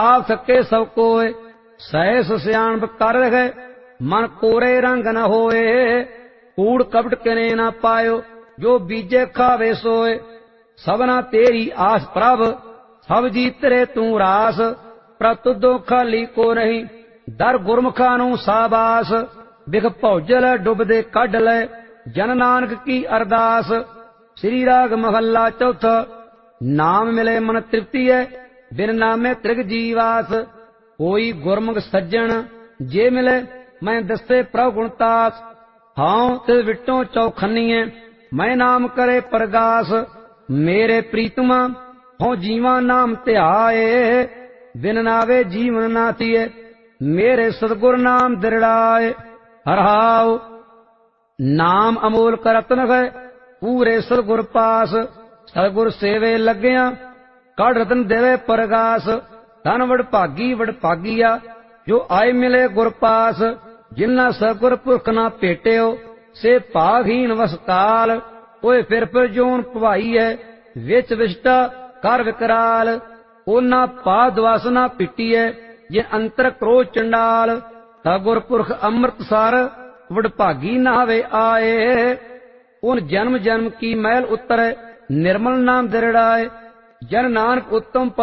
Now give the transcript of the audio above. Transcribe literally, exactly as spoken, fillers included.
आप सके सब कोय, सहस सियाणप कर रहे, मन कोरे रंग न होए। कूड़ कपट कने न पायो, जो बीजे खावे सोए। सबना तेरी आस प्रभ, सब जी तेरे तू रास। पर तुदो खाली को नहीं, दर गुरमुखा नू साबास। बिख भौजल डुबदे कढ लै, जन नानक की अरदास। श्री राग महला चौथा। नाम मिले मन तृप्ति है, बिन नामे त्रिग जीवास। कोई गुरमुख सज्जन जे मिले, मैं दसे प्रभ गुणतास। हाउ तिस विटों चौखनीए, मैं नाम करे परगास। मेरे प्रीतमा हो जीवा नाम ध्याए, बिन नावे जीवन ना थिए, मेरे सतगुर नाम दृढ़ाए। हरहाउ नाम अमोल का रत्न है, पूरे सतगुर पास। सतगुर सेवे लग्या, कड़ रतन देवे परगास। धन वडभागी वडभागिया, जो आए मिले गुर पास। जिन्ना सतगुर पुरख ना भेटियो, से भागहीन वसकाल। ओए फिर फिर जोन भवाई है, विच विष्टा कर विकराल। ओना पाद वासना पिटी है, जे अंतर क्रोध चंडाल। सतगुर पुरख अमृत सार, वडभागी नहावे आए। उन जन्म जन्म की मैल उतरे, निर्मल नाम दृढ़ाए। जन नानक उत्तम